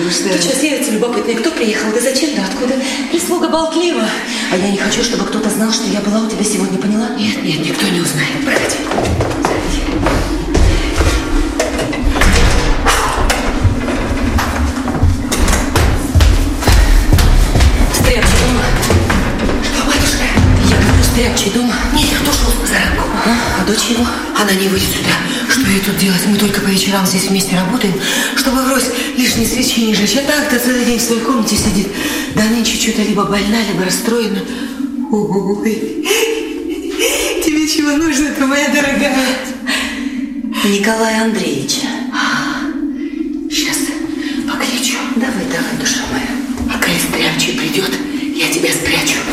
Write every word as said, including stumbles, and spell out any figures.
Ты что, сердце любопытное? Кто приехал? Да зачем? Да откуда? Прислуга болтлива. А я не хочу, чтобы кто-то знал, что я была у тебя сегодня, поняла? Нет, нет, никто не узнает. Проходи. Стряпчий дома. Что, матушка? Я говорю, Стряпчий дома. Нет, кто шел в позаранку? А? А дочь его? Она не выйдет сюда. Что ей тут делать? Мы только по вечерам здесь вместе работаем, чтобы врозь лишние свечи не жечь. А так-то целый день в своей комнате сидит. Да нынче что-то либо больна, либо расстроена. Ой, тебе чего нужно-то, моя дорогая? Николая Андреевича. Сейчас покличу. Давай, давай, душа моя. А коли Стряпчий придет, я тебя спрячу.